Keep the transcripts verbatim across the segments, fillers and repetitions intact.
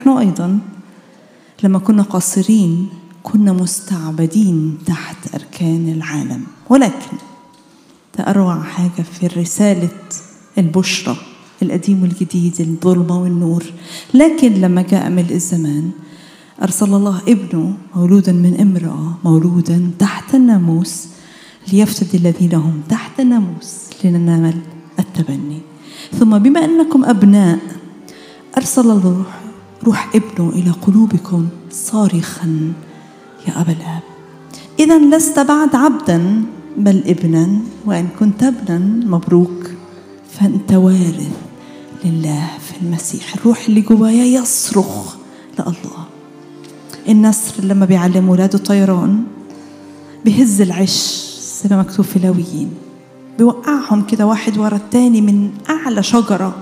نحن أيضا لما كنا قاصرين كنا مستعبدين تحت أركان العالم، ولكن أروع حاجة في رسالة البشرى القديم والجديد، الظلمة والنور. لكن لما جاء ملء الزمان أرسل الله ابنه مولودا من امرأة، مولودا تحت الناموس، ليفتدي الذين هم تحت الناموس لننال التبني. ثم بما أنكم أبناء أرسل الروح روح ابنه إلى قلوبكم صارخا يا أبا الآب. إذن لست بعد عبدا بل ابنا، وإن كنت ابنا مبروك فأنت وارث لله في المسيح. الروح اللي جوايا يصرخ لله. النسر لما بيعلم ولاده طيران بيهز العش زي ما مكتوب في لاويين، بيوقعهم كده واحد ورا التاني من أعلى شجرة،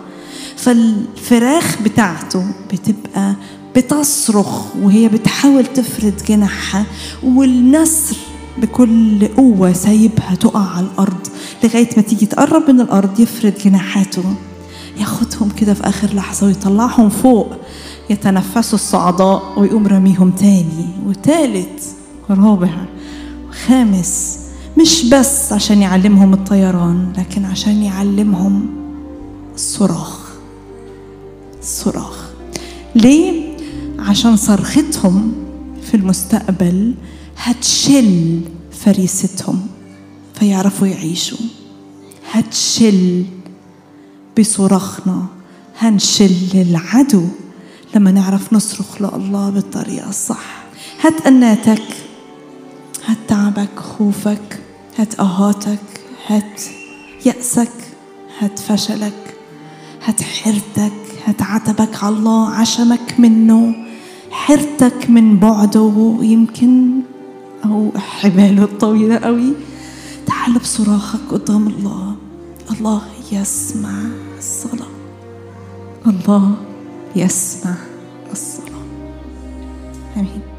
فالفراخ بتاعته بتبقى بتصرخ وهي بتحاول تفرد جناحها، والنسر بكل قوة سايبها تقع على الأرض لغاية ما تيجي تقرب من الأرض يفرد جناحاته ياخدهم كده في آخر لحظة ويطلعهم فوق، يتنفسوا الصعداء ويقوم رميهم تاني وتالت ورابع وخامس، مش بس عشان يعلمهم الطيران لكن عشان يعلمهم الصراخ. الصراخ ليه؟ عشان صرختهم في المستقبل هتشل فريستهم فيعرفوا يعيشوا. هتشل بصراخنا، هنشل العدو لما نعرف نصرخ لله بالطريقة الصح. هات أناتك، هات تعبك، خوفك، هات أهاتك، هات يأسك، هات فشلك، هات حيرتك، هات عتبك على الله، عشمك منه، حيرتك من بعده يمكن أو حباله الطويلة قوي. تعال بصراخك قدام الله. الله يسمع الصلاة. الله يسمع الصلاة. آمين.